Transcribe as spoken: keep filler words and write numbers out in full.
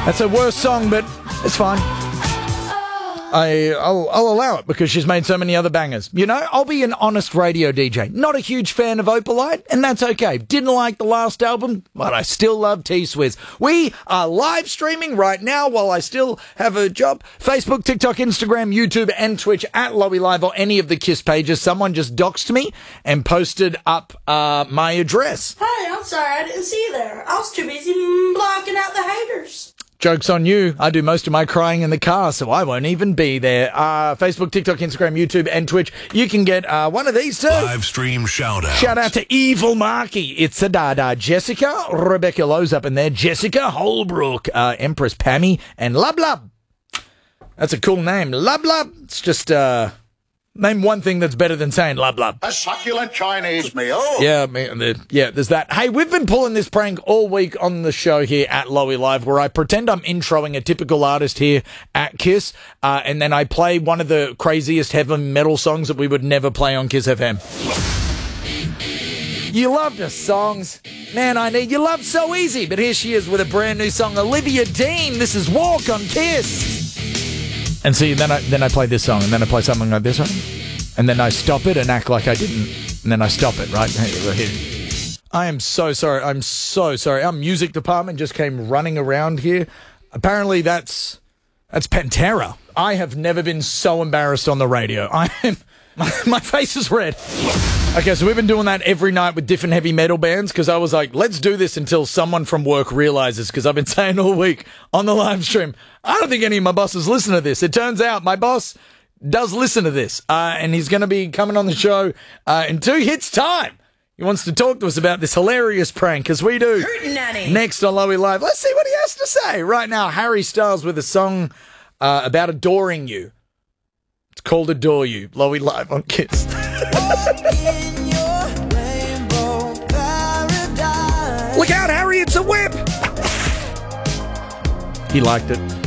That's her worst song, but it's fine. I, I'll, I'll allow it because she's made so many other bangers. You know, I'll be an honest radio D J. Not a huge fan of Opalite, and that's okay. Didn't like the last album, but I still love T-Swizz. We are live streaming right now while I still have a job. Facebook, TikTok, Instagram, YouTube, and Twitch at Lowy Live or any of the KISS pages. Someone just doxed me and posted up uh, my address. Hey, I'm sorry I didn't see you there. I was too busy blocking out the haters. Joke's on you. I do most of my crying in the car, so I won't even be there. Uh, Facebook, TikTok, Instagram, YouTube, and Twitch. You can get uh, one of these too. Live stream shout out. Shout out to Evil Marky. It's a Dada Jessica. Rebecca Lowe's up in there. Jessica Holbrook. Uh, Empress Pammy. And Lub Lub. That's a cool name. Lub Lub. It's just, uh... name one thing that's better than saying lub lub. A succulent Chinese meal. Yeah, man, the, yeah, there's that. Hey, we've been pulling this prank all week on the show here at Lowy Live, where I pretend I'm introing a typical artist here at KISS, uh, and then I play one of the craziest heavy metal songs that we would never play on KISS F M. You love the songs. Man, I need you love So Easy, but here she is with a brand new song. Olivia Dean, this is Walk on KISS. And see, then I then I play this song, and then I play something like this one, and then I stop it and act like I didn't, and then I stop it, right? Hey, right here. I am so sorry. I'm so sorry. Our music department just came running around here. Apparently that's that's Pantera. I have never been so embarrassed on the radio. I am... My, my face is red. Okay, so we've been doing that every night with different heavy metal bands because I was like, let's do this until someone from work realizes, because I've been saying all week on the live stream, I don't think any of my bosses listen to this. It turns out my boss does listen to this, uh, and he's going to be coming on the show uh, in two hits' time. He wants to talk to us about this hilarious prank, as we do next on Lowy Live. Let's see what he has to say. Right now, Harry Styles with a song uh, about adoring you. It's called Adore You. Lowy Live on KISS. Look out, Harry, it's a whip! He liked it.